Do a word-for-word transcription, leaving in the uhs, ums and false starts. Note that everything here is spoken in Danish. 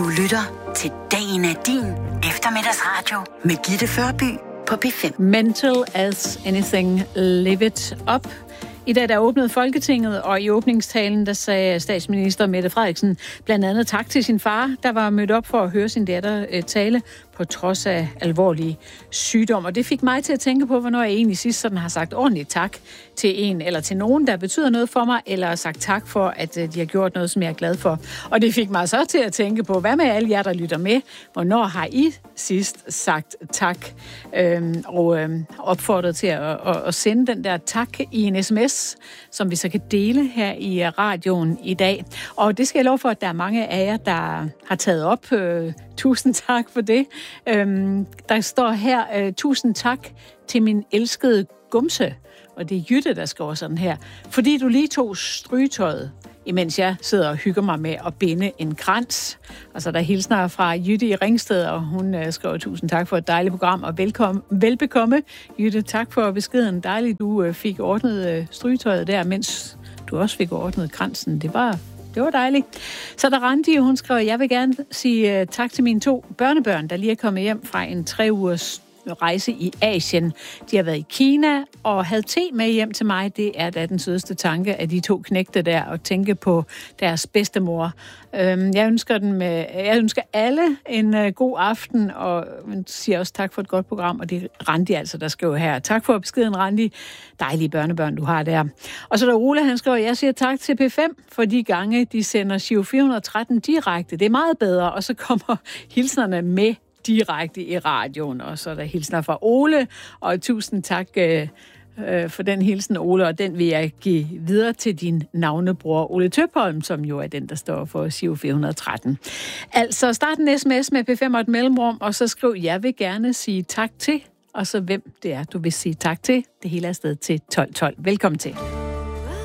Du lytter til Dagen er din eftermiddagsradio med Gitte Førby på P fem. Mental as anything, live it up. I dag der åbnede Folketinget, og i åbningstalen der sagde statsminister Mette Frederiksen blandt andet tak til sin far, der var mødt op for at høre sin datter øh, tale på trods af alvorlige sygdom. Og det fik mig til at tænke på, hvornår jeg egentlig sidst sådan har sagt ordentligt tak til en eller til nogen, der betyder noget for mig, eller sagt tak for, at øh, de har gjort noget, som jeg er glad for. Og det fik mig så til at tænke på, hvad med alle jer, der lytter med? Hvornår har I sidst sagt tak? Øhm, og øhm, opfordret til at, at, at sende den der tak i en sms, som vi så kan dele her i radioen i dag. Og det skal jeg love for, at der er mange af jer, der har taget op. Øh, tusind tak for det. Øhm, der står her, øh, tusind tak til min elskede Gumse. Og det er Jytte, der skriver sådan her. Fordi du lige tog strygetøjet, imens jeg sidder og hygger mig med at binde en krans. Og så er der hilsner fra Jytte i Ringsted, og hun øh, skriver tusind tak for et dejligt program, og velkommen, velbekomme. Jytte, tak for beskeden. Dejligt, du øh, fik ordnet øh, strygetøjet der, mens du også fik ordnet kransen. Det var, det var dejligt. Så der Randi, hun skriver, jeg vil gerne sige øh, tak til mine to børnebørn, der lige er kommet hjem fra en tre ugers rejse i Asien. De har været i Kina og havde te med hjem til mig. Det er da den sødeste tanke af de to knægte der, at tænke på deres bedstemor. Jeg ønsker, dem, jeg ønsker alle en god aften, og siger også tak for et godt program, og det er Randi altså, der skriver her. Tak for beskeden, Randi. Dejlige børnebørn, du har der. Og så er der Ole, han skriver, jeg siger tak til P fem for de gange, de sender Giro fire hundrede og tretten direkte. Det er meget bedre, og så kommer hilsnerne med direkte i radioen, og så er der hilsner fra Ole, og tusind tak øh, øh, for den hilsen, Ole, og den vil jeg give videre til din navnebror Ole Tøpholm, som jo er den, der står for Giro fire hundrede og tretten. Altså, start en sms med P fem og et mellemrum, og så skriv, jeg vil gerne sige tak til, og så hvem det er, du vil sige tak til. Det hele er afsted til tolv tolv. Velkommen til.